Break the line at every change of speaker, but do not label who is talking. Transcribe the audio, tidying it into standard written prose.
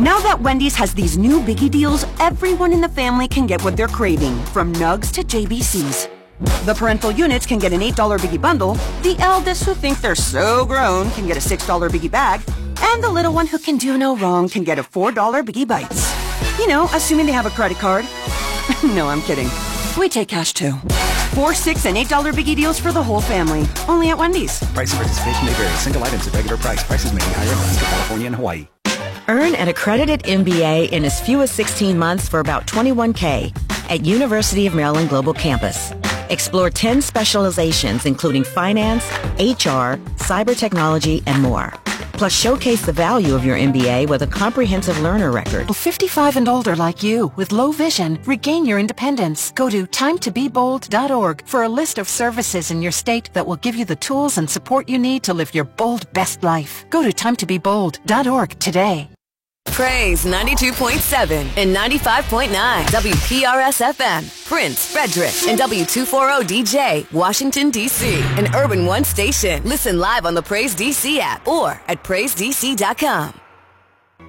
Now that Wendy's has these new biggie deals, everyone in the family can get what they're craving, from nugs to JBCs. The parental units can get an $8 biggie bundle, the eldest who think they're so grown can get a $6 biggie bag, and the little one who can do no wrong can get a $4 biggie bites. You know, assuming they have a credit card. No, I'm kidding. We take cash too. 4, 6, and $8 biggie deals for the whole family. Only at Wendy's.
Price and participation may vary. Single items at regular price. Prices may be higher in Alaska, California, and Hawaii.
Earn an accredited MBA in as few as 16 months for about $21K at University of Maryland Global Campus. Explore 10 specializations including finance, HR, cyber technology, and more. Plus, showcase the value of your MBA with a comprehensive learner record.
55 and older like you with low vision, regain your independence. Go to timetobebold.org for a list of services in your state that will give you the tools and support you need to live your bold best life. Go to timetobebold.org today.
Praise 92.7 and 95.9 WPRS-FM, Prince, Frederick, and W240DJ, Washington, D.C., an Urban One station. Listen live on the Praise DC app or at PraiseDC.com.